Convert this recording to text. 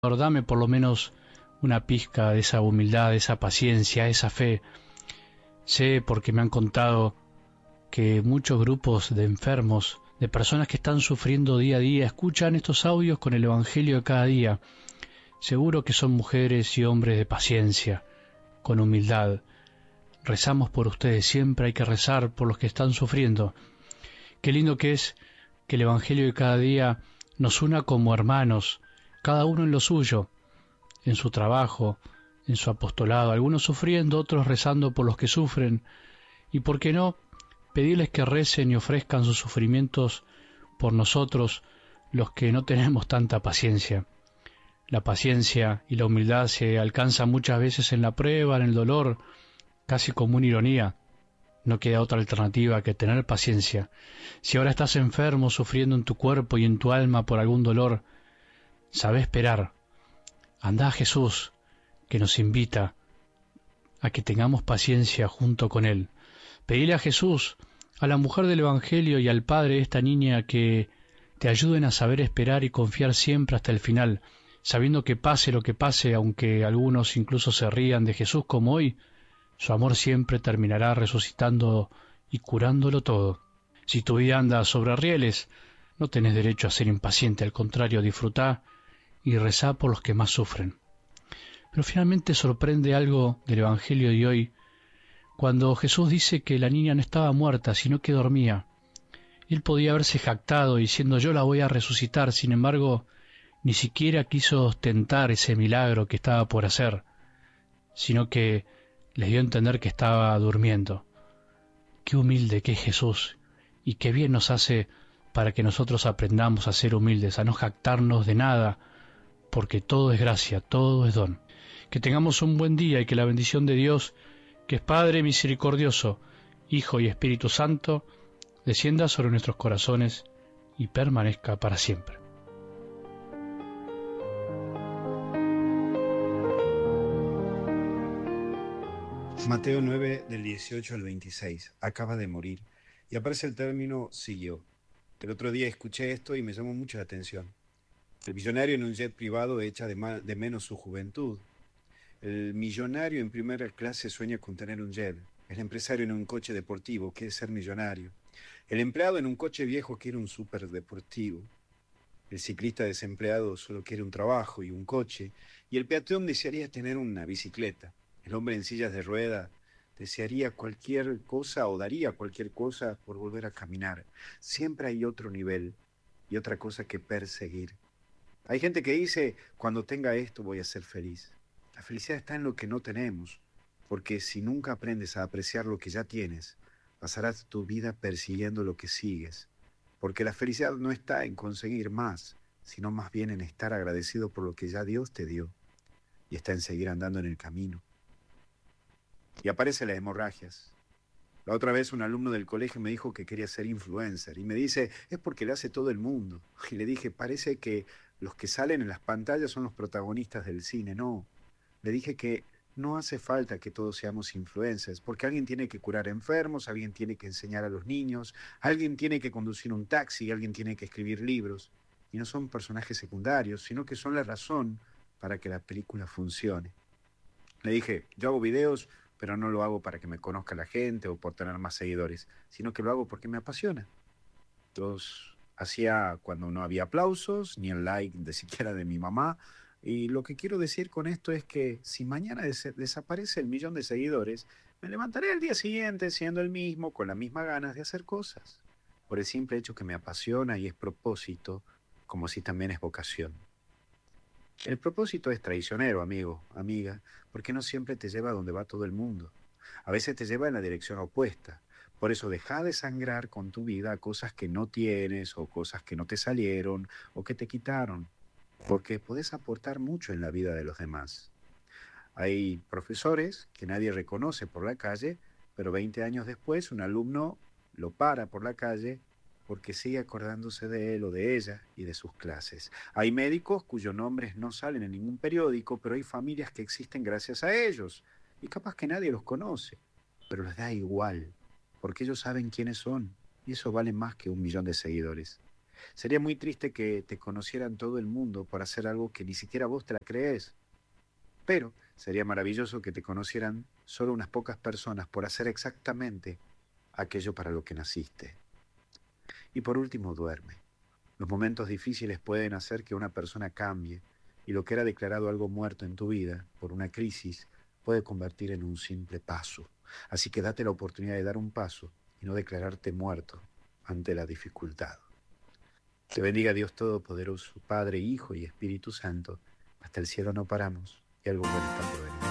Dame por lo menos una pizca de esa humildad, de esa paciencia, esa fe. Sé porque me han contado que muchos grupos de enfermos, de personas que están sufriendo día a día, escuchan estos audios con el Evangelio de cada día. Seguro que son mujeres y hombres de paciencia, con humildad. Rezamos por ustedes, siempre hay que rezar por los que están sufriendo. Qué lindo que es que el Evangelio de cada día nos una como hermanos, cada uno en lo suyo, en su trabajo, en su apostolado, algunos sufriendo, otros rezando por los que sufren, y por qué no, pedirles que recen y ofrezcan sus sufrimientos por nosotros, los que no tenemos tanta paciencia. La paciencia y la humildad se alcanzan muchas veces en la prueba, en el dolor, casi como una ironía. No queda otra alternativa que tener paciencia. Si ahora estás enfermo, sufriendo en tu cuerpo y en tu alma por algún dolor, sabé esperar. Anda a Jesús, que nos invita a que tengamos paciencia junto con Él. Pedile a Jesús, a la mujer del Evangelio y al padre de esta niña que te ayuden a saber esperar y confiar siempre hasta el final, sabiendo que pase lo que pase, aunque algunos incluso se rían de Jesús como hoy, su amor siempre terminará resucitando y curándolo todo. Si tu vida anda sobre rieles, no tenés derecho a ser impaciente, al contrario, disfrutá y rezá por los que más sufren. Pero finalmente sorprende algo del Evangelio de hoy, cuando Jesús dice que la niña no estaba muerta, sino que dormía. Él podía haberse jactado diciendo yo la voy a resucitar, sin embargo, ni siquiera quiso ostentar ese milagro que estaba por hacer, sino que les dio a entender que estaba durmiendo. Qué humilde que es Jesús, y qué bien nos hace para que nosotros aprendamos a ser humildes, a no jactarnos de nada, porque todo es gracia, todo es don. Que tengamos un buen día y que la bendición de Dios, que es Padre misericordioso, Hijo y Espíritu Santo, descienda sobre nuestros corazones y permanezca para siempre. Mateo 9, del 18 al 26. Acaba de morir. Y aparece el término siguió. El otro día escuché esto y me llamó mucho la atención. El millonario en un jet privado echa de menos su juventud. El millonario en primera clase sueña con tener un jet. El empresario en un coche deportivo quiere ser millonario. El empleado en un coche viejo quiere un superdeportivo. El ciclista desempleado solo quiere un trabajo y un coche. Y el peatón desearía tener una bicicleta. El hombre en sillas de rueda desearía cualquier cosa o daría cualquier cosa por volver a caminar. Siempre hay otro nivel y otra cosa que perseguir. Hay gente que dice, cuando tenga esto voy a ser feliz. La felicidad está en lo que no tenemos, porque si nunca aprendes a apreciar lo que ya tienes, pasarás tu vida persiguiendo lo que sigues. Porque la felicidad no está en conseguir más, sino más bien en estar agradecido por lo que ya Dios te dio, y está en seguir andando en el camino. Y aparecen las hemorragias. La otra vez un alumno del colegio me dijo que quería ser influencer y me dice, es porque lo hace todo el mundo. Y le dije, parece que los que salen en las pantallas son los protagonistas del cine. No, le dije que no hace falta que todos seamos influencers, porque alguien tiene que curar enfermos, alguien tiene que enseñar a los niños, alguien tiene que conducir un taxi, alguien tiene que escribir libros. Y no son personajes secundarios, sino que son la razón para que la película funcione. Le dije, yo hago videos, pero no lo hago para que me conozca la gente o por tener más seguidores, sino que lo hago porque me apasiona. Los hacía cuando no había aplausos, ni el like de siquiera de mi mamá. Y lo que quiero decir con esto es que si mañana desaparece el millón de seguidores, me levantaré al día siguiente siendo el mismo, con las mismas ganas de hacer cosas. Por el simple hecho que me apasiona y es propósito, como si también es vocación. El propósito es traicionero, amigo, amiga, porque no siempre te lleva a donde va todo el mundo. A veces te lleva en la dirección opuesta. Por eso deja de sangrar con tu vida cosas que no tienes o cosas que no te salieron o que te quitaron, porque podés aportar mucho en la vida de los demás. Hay profesores que nadie reconoce por la calle, pero 20 años después un alumno lo para por la calle porque sigue acordándose de él o de ella y de sus clases. Hay médicos cuyos nombres no salen en ningún periódico, pero hay familias que existen gracias a ellos. Y capaz que nadie los conoce, pero les da igual, porque ellos saben quiénes son, y eso vale más que un millón de seguidores. Sería muy triste que te conocieran todo el mundo por hacer algo que ni siquiera vos te la crees. Pero sería maravilloso que te conocieran solo unas pocas personas por hacer exactamente aquello para lo que naciste. Y por último, duerme. Los momentos difíciles pueden hacer que una persona cambie y lo que era declarado algo muerto en tu vida por una crisis puede convertir en un simple paso. Así que date la oportunidad de dar un paso y no declararte muerto ante la dificultad. Te bendiga Dios Todopoderoso, Padre, Hijo y Espíritu Santo. Hasta el cielo no paramos y algo bueno está por venir.